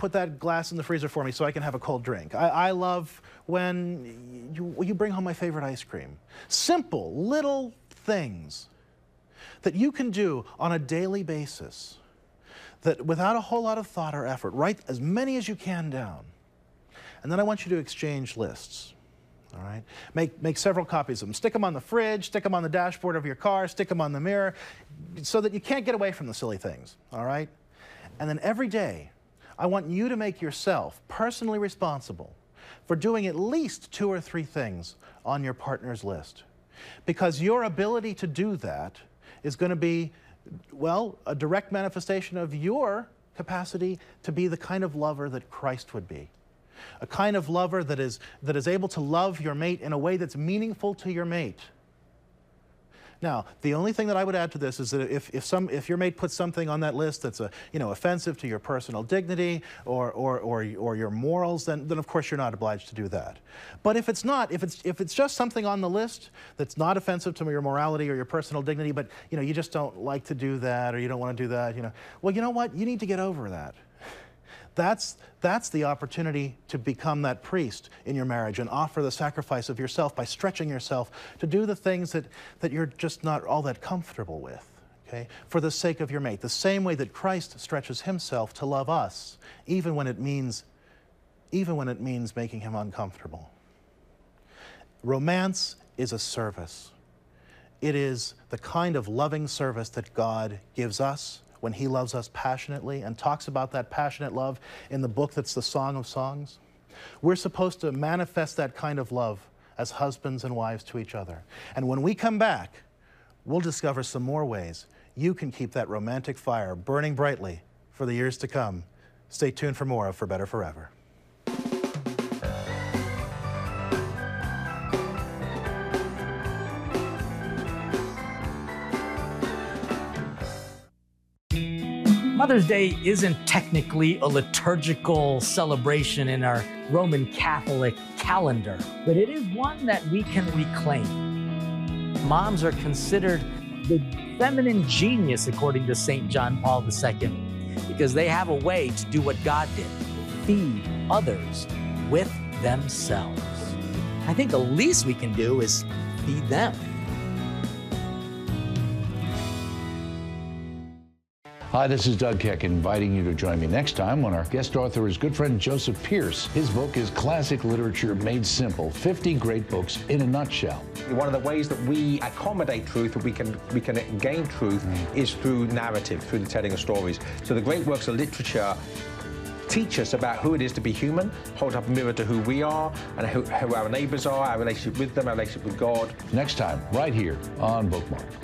put that glass in the freezer for me so I can have a cold drink. I love when you bring home my favorite ice cream. Simple, little things that you can do on a daily basis that without a whole lot of thought or effort, write as many as you can down. And then I want you to exchange lists. All right? Make several copies of them. Stick them on the fridge, stick them on the dashboard of your car, stick them on the mirror, so that you can't get away from the silly things. All right? And then every day, I want you to make yourself personally responsible for doing at least 2 or 3 things on your partner's list. Because your ability to do that is going to be, well, a direct manifestation of your capacity to be the kind of lover that Christ would be. A kind of lover that is able to love your mate in a way that's meaningful to your mate. Now, the only thing that I would add to this is that if your mate puts something on that list that's offensive to your personal dignity or your morals, then of course you're not obliged to do that. But if it's not, if it's just something on the list that's not offensive to your morality or your personal dignity, but you just don't like to do that or you don't want to do that, well, you know what? You need to get over that. That's the opportunity to become that priest in your marriage and offer the sacrifice of yourself by stretching yourself to do the things that you're just not all that comfortable with, okay? For the sake of your mate, the same way that Christ stretches himself to love us, even when it means making him uncomfortable. Romance is a service. It is the kind of loving service that God gives us when he loves us passionately and talks about that passionate love in the book that's the Song of Songs. We're supposed to manifest that kind of love as husbands and wives to each other. And when we come back, we'll discover some more ways you can keep that romantic fire burning brightly for the years to come. Stay tuned for more of For Better Forever. Mother's Day isn't technically a liturgical celebration in our Roman Catholic calendar, but it is one that we can reclaim. Moms are considered the feminine genius, according to St. John Paul II, because they have a way to do what God did, feed others with themselves. I think the least we can do is feed them. Hi, this is Doug Keck, inviting you to join me next time when our guest author is good friend Joseph Pearce. His book is Classic Literature Made Simple, 50 Great Books in a Nutshell. One of the ways that we accommodate truth, that we can gain truth, is through narrative, through the telling of stories. So the great works of literature teach us about who it is to be human, hold up a mirror to who we are, and who our neighbors are, our relationship with them, our relationship with God. Next time, right here on Bookmark.